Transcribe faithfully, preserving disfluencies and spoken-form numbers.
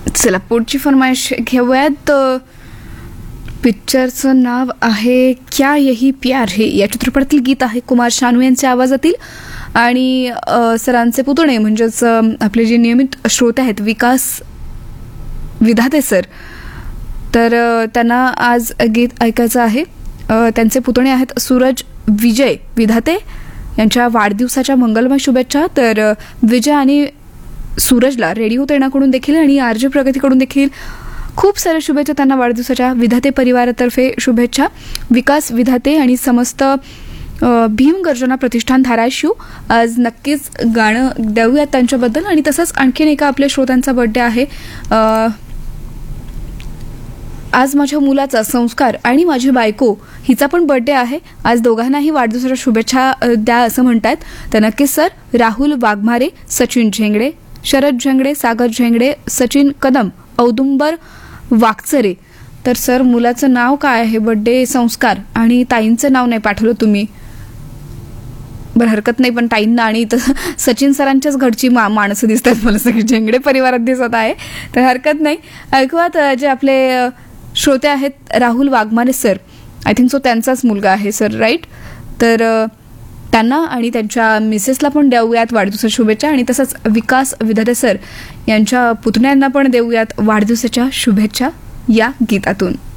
चला पुढची फरमाईश घेऊयात. पिक्चरचं नाव आहे क्या यही प्यार है. या चित्रपटातील गीत आहे कुमार शानू यांच्या आवाजातील आणि सरांचे पुतणे म्हणजेच आपले जे नियमित श्रोते आहेत विकास विधाते सर, तर त्यांना आज गीत ऐकायचं आहे. त्यांचे पुतणे आहेत सूरज विजय विधाते यांच्या वाढदिवसाच्या मंगलमय शुभेच्छा. तर विजय आणि सूरजला रेडिओ तेणाकडून देखील आणि आर जे प्रगतीकडून देखील खूप साऱ्या शुभेच्छा त्यांना वाढदिवसाच्या. विधाते परिवारातर्फे शुभेच्छा. विकास विधाते आणि समस्त भीम गर्जना प्रतिष्ठान धाराशिव आज नक्कीच गाणं देऊयात त्यांच्याबद्दल. आणि तसंच आणखीन एका आपल्या श्रोत्यांचा बर्थडे आहे. आज माझ्या मुलाचा संस्कार आणि माझी बायको हिचा पण बर्थडे आहे. आज दोघांनाही वाढदिवसाच्या शुभेच्छा द्या असं म्हणतात. तर नक्कीच सर. राहुल वाघमारे, सचिन झेंगडे, शरद झेंगडे, सागर झेंगडे, सचिन कदम, औदुंबर वाकचरे. तर सर मुलाचं नाव काय आहे? बर्थडे संस्कार आणि ताईंचं नाव नाही पाठवलं तुम्ही. बरं हरकत नाही, पण ताईंना आणि सचिन सरांच्याच घरची मा माणसं दिसतात मला सगळी झेंगडे परिवारात दिसत आहे. तर हरकत नाही. ऐकूयात जे आपले श्रोते आहेत Rahul Waghmare sir, I think so त्यांचाच मुलगा आहे सर, राईट. तर त्यांना आणि त्यांच्या मिसेसला पण देऊयात वाढदिवसाच्या शुभेच्छा आणि तसंच विकास विधाते सर यांच्या पुतण्यांना पण देऊयात वाढदिवसाच्या शुभेच्छा या गीतातून.